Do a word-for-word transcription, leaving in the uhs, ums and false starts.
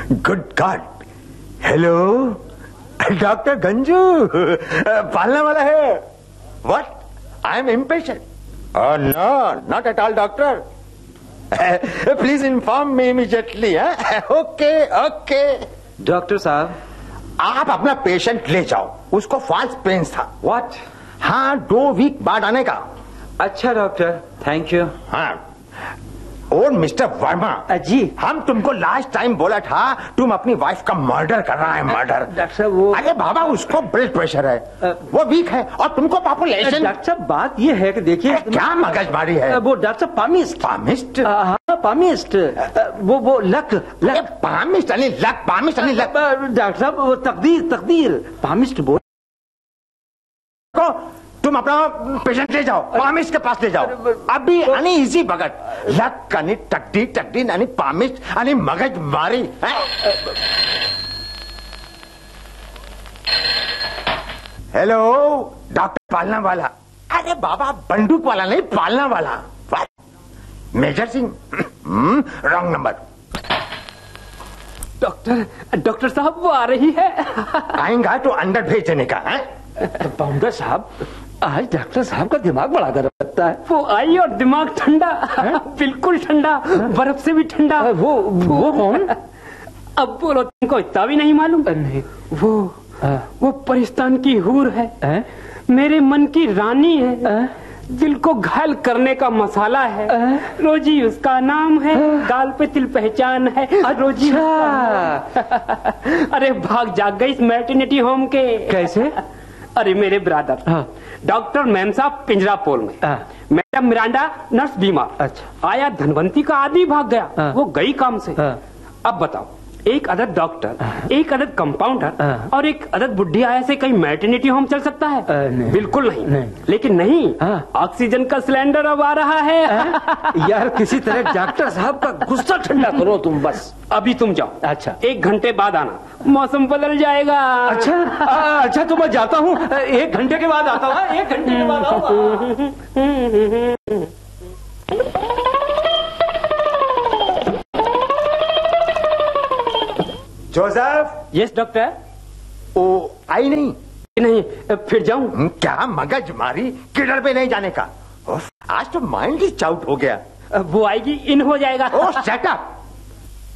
Good God, hello doctor Ganju, पालने वाला है? What? I am impatient? Oh no, not at all, doctor. Please inform me immediately. Okay okay. Doctor साहब, आप अपना patient ले जाओ, उसको फॉल्स पेन्स था। व्हाट? हाँ, दो वीक बाद आने का। अच्छा डॉक्टर, थैंक यू। हाँ, और मिस्टर वर्मा जी, हम तुमको लास्ट टाइम बोला था तुम अपनी वाइफ का मर्डर कर रहा है। मर्डर डॉक्टर साहब वो, अरे बाबा उसको ब्लड प्रेशर है, आ, वो वीक है और तुमको पॉपुलेशन। डॉक्टर साहब बात ये है कि देखिए क्या मगजमारी है वो डॉक्टर साहब पामिस्ट। पामिस्ट? हाँ पामिस्ट, वो वो लक लक पामिस्ट यानी लक, पामिस्ट यानी लक। डॉक्टर साहब वो तकदीर तकदीर पामिस्ट बोल। तुम अपना पेशेंट ले जाओ, पामिस्ट के पास ले जाओ अभी। यानी इजी भगत, लक यानी तकदीर, तकदीर यानी पामिस्ट यानी मगजमारी। हेलो डॉक्टर पालना वाला? अरे बाबा बंदूक वाला नहीं, पालना वाला। Major Singh, wrong number. Doctor doctor साहब वो आ रही है। आएंगा तो अंदर भेज देने का है। पाउंडर साहब, आज डॉक्टर साहब का दिमाग बड़ा गर्म लगता है। वो आई और दिमाग ठंडा, बिल्कुल ठंडा, बर्फ से भी ठंडा। वो वो कौन? अब बोलो, तुमको इतना भी नहीं मालूम? नहीं। वो आ, वो परिस्तान की हूर है, है? मेरे मन की रानी है, आ? दिल को घायल करने का मसाला है। आ? रोजी उसका नाम है, गाल पे तिल पहचान है। रोजी। अरे भाग जाग गई इस मैटरनिटी होम के। कैसे? अरे मेरे ब्रदर, हाँ। डॉक्टर मैम साहब पिंजरापोल में, मैडम मिरांडा नर्स बीमार। अच्छा। आया धनवंती का आदमी भाग गया, हाँ। वो गई काम से। हाँ। अब बताओ, एक अदद डॉक्टर, हाँ। एक अदद कंपाउंडर, हाँ। और एक अदद बुढ़ी आया से कहीं मैटरनिटी होम चल सकता है? नहीं। बिल्कुल नहीं, नहीं। लेकिन नहीं, हाँ। ऑक्सीजन का सिलेंडर अब आ रहा है। यार किसी तरह डॉक्टर साहब का गुस्सा ठंडा करो तुम बस। अभी तुम जाओ। अच्छा। एक घंटे बाद आना, मौसम बदल जाएगा। अच्छा आ, अच्छा तो मैं जाता हूँ, एक घंटे के बाद आता हूँ। एक घंटे के बाद आऊंगा। जोसेफ। Yes doctor. ओ आई नहीं? नहीं, फिर जाऊं? क्या मगजमारी, किधर पे नहीं जाने का। आज तो माइंड ही चाउट हो गया। वो आएगी, इन हो जाएगा। ओ शट अप।